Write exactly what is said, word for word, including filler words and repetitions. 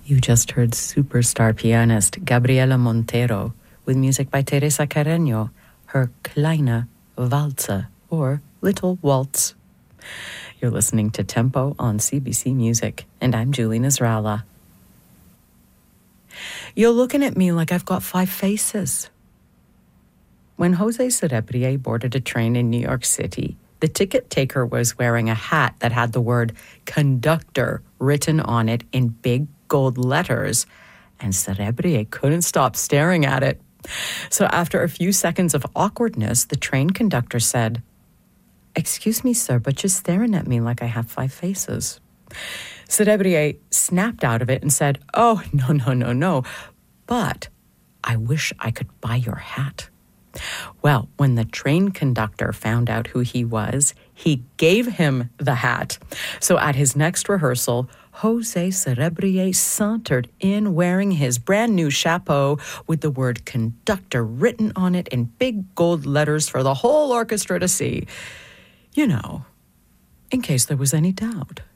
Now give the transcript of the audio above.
You just heard superstar pianist Gabriela Montero with music by Teresa Carreño, her Kleine Walze, or Little Waltz. You're listening to Tempo on C B C Music, and I'm Julie Nasrallah. You're looking at me like I've got five faces. When Jose Cerebrier boarded a train in New York City, the ticket taker was wearing a hat that had the word conductor written on it in big gold letters, and Cerebrier couldn't stop staring at it. So after a few seconds of awkwardness, the train conductor said, "Excuse me, sir, but you're staring at me like I have five faces." Cerebrier snapped out of it and said, "Oh, no, no, no, no, but I wish I could buy your hat." Well, when the train conductor found out who he was, he gave him the hat. So at his next rehearsal, Jose Cerebrier sauntered in wearing his brand new chapeau with the word conductor written on it in big gold letters for the whole orchestra to see. You know, in case there was any doubt.